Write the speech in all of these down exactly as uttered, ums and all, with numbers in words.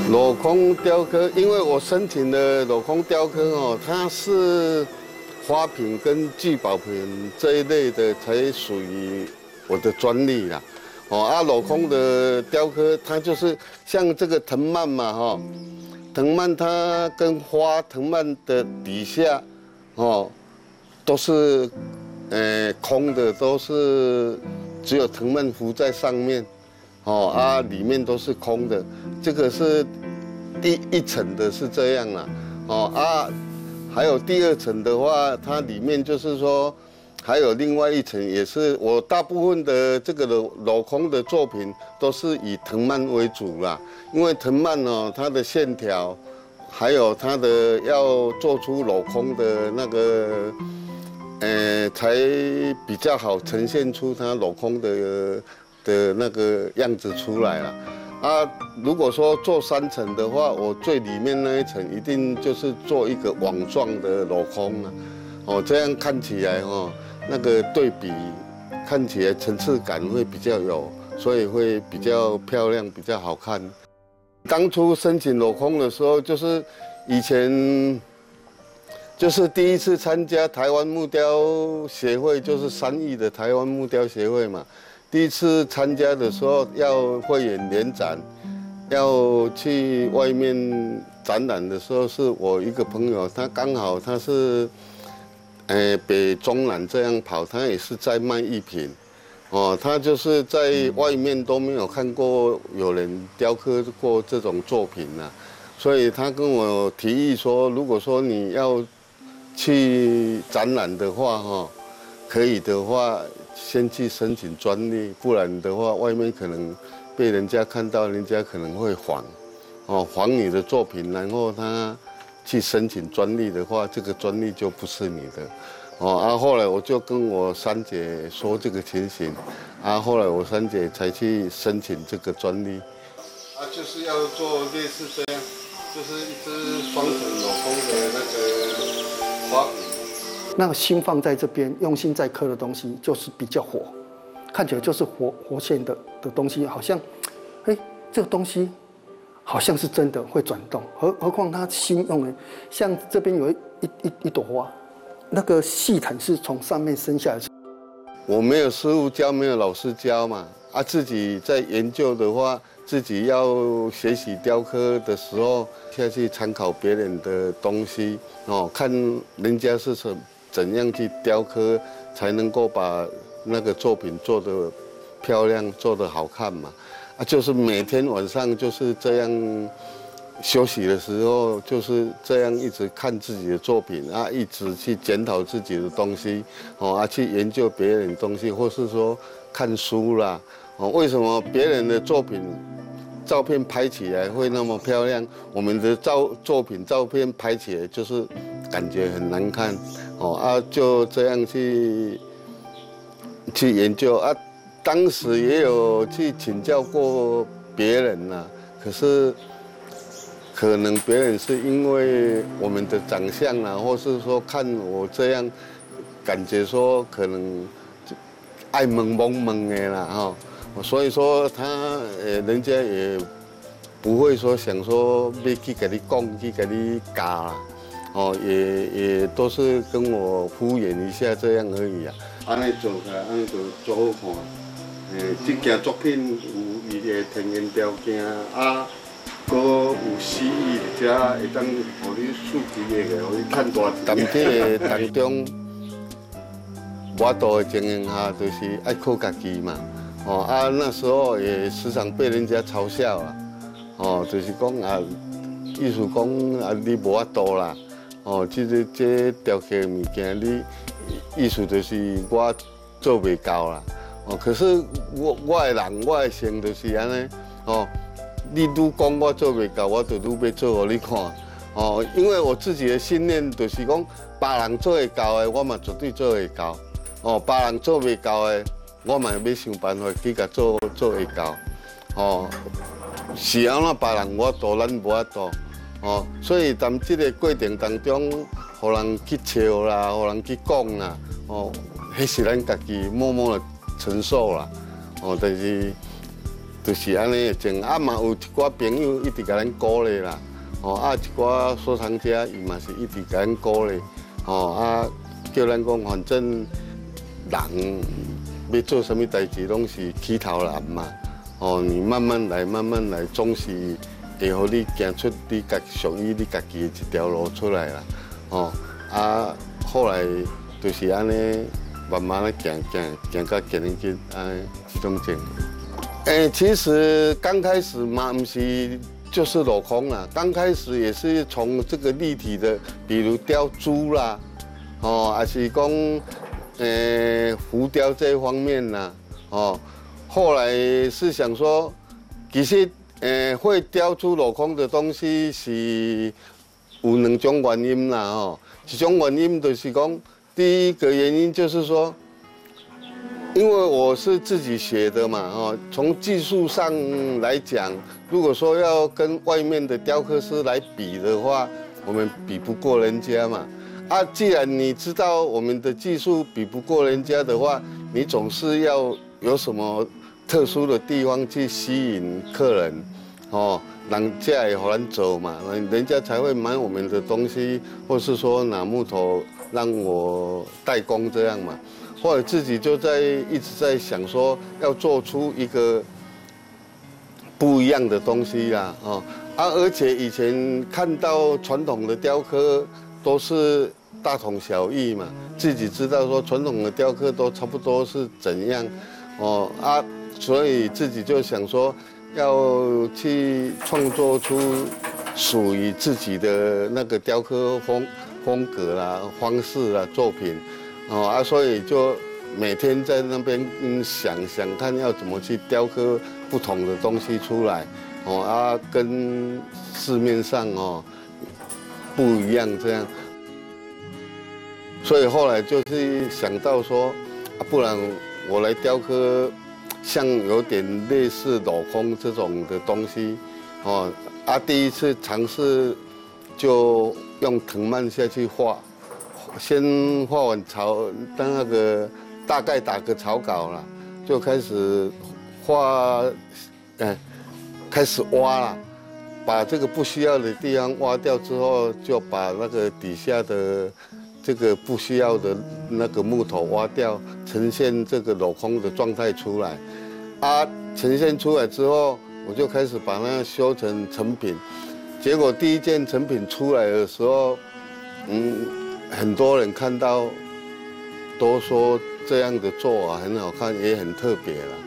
镂空雕刻，因为我申请的镂空雕刻哦，它是花瓶跟聚宝瓶这一类的才属于我的专利啦。哦，啊，镂空的雕刻，它就是像这个藤蔓嘛，哈、哦，藤蔓它跟花藤蔓的底下，哦，都是呃空的，都是只有藤蔓浮在上面。 哦啊，里面都是空的，这个是第一层的是这样啦。哦啊，还有第二层的话，它里面就是说，还有另外一层，也是我大部分的这个镂镂空的作品都是以藤蔓为主啦，因为藤蔓哦，它的线条，还有它的要做出镂空的那个，呃，才比较好呈现出它镂空的。 的那个样子出来了，啊，如果说做三层的话，我最里面那一层一定就是做一个网状的镂空了，哦，这样看起来哦，那个对比看起来层次感会比较有，所以会比较漂亮，比较好看。当初申请镂空的时候，就是以前就是第一次参加台湾木雕协会，就是三义的台湾木雕协会嘛。 第一次参加的时候要会演联展，要去外面展览的时候，是我一个朋友，他刚好他是，呃北中南这样跑，他也是在卖艺品，哦，他就是在外面都没有看过有人雕刻过这种作品呐、啊，所以他跟我提议说，如果说你要去展览的话，哈，可以的话。 先去申请专利，不然的话，外面可能被人家看到，人家可能会仿，哦，仿你的作品，然后他去申请专利的话，这个专利就不是你的，哦，啊，后来我就跟我三姐说这个情形，啊，后来我三姐才去申请这个专利，啊，就是要做类似这样，就是一只双层镂空的那个花瓶。 那个心放在这边，用心在刻的东西就是比较活，看起来就是活活现的的东西，好像，哎，这个东西好像是真的会转动，何何况它心用的，像这边有一一一一朵花，那个细毯是从上面伸下来。 我没有师傅教，没有老师教嘛，啊，自己在研究的话，自己要学习雕刻的时候，下去参考别人的东西哦，看人家是什。 怎样去雕刻才能够把那个作品做得漂亮、做得好看嘛？啊，就是每天晚上就是这样休息的时候，就是这样一直看自己的作品啊，一直去检讨自己的东西，哦啊，去研究别人的东西，或是说看书啦，哦，为什么别人的作品照片拍起来会那么漂亮，我们的照作品照片拍起来就是感觉很难看。 哦啊，就这样去去研究啊，当时也有去请教过别人呐、啊，可是可能别人是因为我们的长相啊，或是说看我这样，感觉说可能爱蒙蒙蒙的啦哈、哦，所以说他呃人家也不会说想说要去给你讲，去给你教啦。 哦，也也都是跟我敷衍一下这样而已啊。安尼做起来，安尼就做好看。诶，这件作品有伊的天然条件啊，搁有诗意，而且会当互你竖起个，互你看大。但这个当中，我度的情形下，就是爱靠家己嘛。哦啊，那时候也时常被人家嘲笑啊。哦，就是讲啊，意思讲啊，你无法度啦。 哦，这个这雕刻物件，你意思就是我做袂到啦。哦，可是我我的人，我的性就是安尼。哦，你愈讲我做袂到，我就愈要做给你看。哦，因为我自己的信念就是讲，别人做会到的，我嘛绝对做会到。哦，别人做袂到的，我嘛要想办法去甲做做会到。哦，是安怎别人我度，咱无法度。 哦，所以在这个过程当中，互人去笑啦，互人去讲啦，哦，迄是咱家己默默的承受啦。哦，但是， 就是安尼种，啊嘛有一寡朋友一直甲咱鼓励啦，哦啊一寡收藏家伊嘛是一直甲咱鼓励，哦啊叫咱讲反正人要做什么代志拢是起头难嘛，哦你慢慢来慢慢来，总是会互你行出你家属于你家己的一条路出来啦，哦啊后来就是安尼慢慢的行行行到今日今安这种情。 哎，其实刚开始嘛，不是就是镂空啦。刚开始也是从这个立体的，比如雕猪啦，哦，还是讲，呃，浮雕这一方面啦，哦。后来是想说，其实，呃，会雕出镂空的东西是有两种原因啦，哦。一种原因就是讲，第一个原因就是说。 因为我是自己学的嘛，哦，从技术上来讲，如果说要跟外面的雕刻师来比的话，我们比不过人家嘛。啊，既然你知道我们的技术比不过人家的话，你总是要有什么特殊的地方去吸引客人，哦，人家也好难走嘛，人家才会买我们的东西，或是说拿木头让我代工这样嘛。 或者自己就在一直在想说，要做出一个不一样的东西啦，哦，啊，而且以前看到传统的雕刻都是大同小异嘛，自己知道说传统的雕刻都差不多是怎样，哦啊，所以自己就想说，要去创作出属于自己的那个雕刻风风格啦、方式啦、作品。 哦啊，所以就每天在那边嗯想想看要怎么去雕刻不同的东西出来，哦啊，跟市面上哦不一样这样。所以后来就是想到说，啊，不然我来雕刻像有点类似镂空这种的东西，哦啊，第一次尝试就用藤蔓下去画。 先画完草，当那个大概打个草稿了，就开始画，哎，开始挖了，把这个不需要的地方挖掉之后，就把那个底下的这个不需要的那个木头挖掉，呈现这个镂空的状态出来。啊，呈现出来之后，我就开始把它修成成品。结果第一件成品出来的时候，嗯。 很多人看到都说这样的做啊很好看，也很特别了，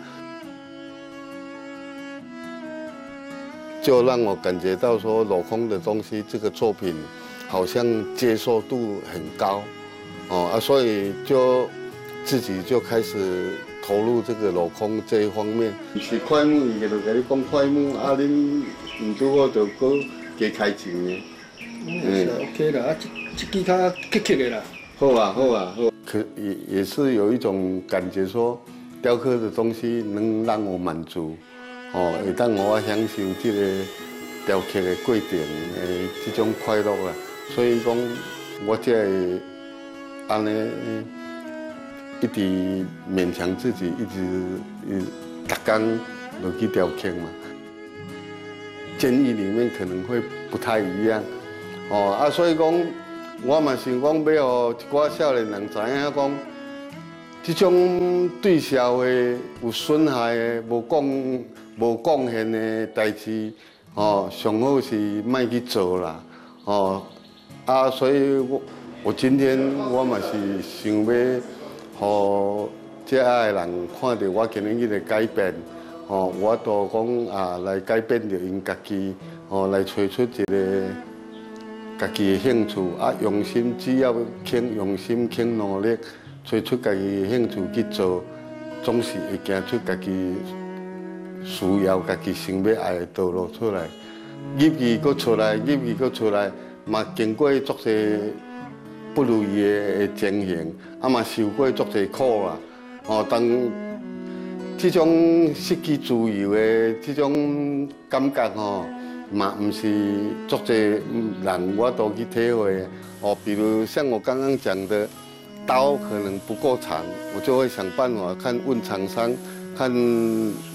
就让我感觉到说镂空的东西这个作品好像接受度很高，哦啊，所以就自己就开始投入这个镂空这一方面。是块木，伊就跟你讲块木，啊，恁唔拄好就搁加开钱呢。 嗯 ，OK 啦，啊。 这支较刻刻的啦， 好啊，好啊，好。可也也是有一种感觉说，雕刻的东西能让我满足，哦，会当我享受这个雕刻的过程的这种快乐啦。所以讲，我才会安尼一直勉强自己，一直逐天落去雕刻嘛。建议里面可能会不太一样，哦啊，所以讲。 我嘛想讲，要互一寡少年人知影讲，这种对社会有损害的、无贡无贡献的代志，哦，上好是莫去做啦，哦，啊，所以我我今天我嘛是想要，互这爱的人看到我今日的改变，哦，我都讲啊来改变着因家己，哦，来找出一个。 家己的兴趣啊，用心，只要肯用心、肯努力，找出家己的兴趣去做，总是会行出家己需要、家己想要爱的道路出来。业绩搁出来，业绩搁出来，嘛经过足侪不如意的情形，啊嘛受过足侪苦啦。哦，当这种失去自由的这种感觉吼。 嘛，不是足侪人我都去体会哦。比如像我刚刚讲的，刀可能不够长，我就会想办法看问厂商，看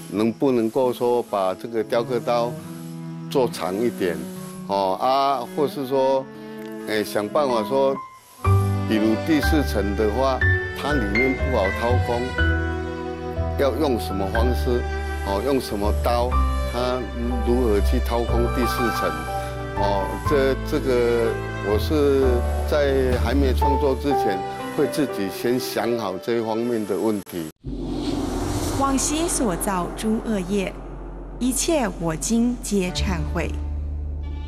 能不能够说把这个雕刻刀做长一点，哦啊，或是说，哎，想办法说，比如第四层的话，它里面不好掏空，要用什么方式，哦，用什么刀，它如何去掏空第四层，哦，这这个我是在还没创作之前，会自己先想好这一方面的问题。 往昔所造诸恶业，一切我今皆忏悔。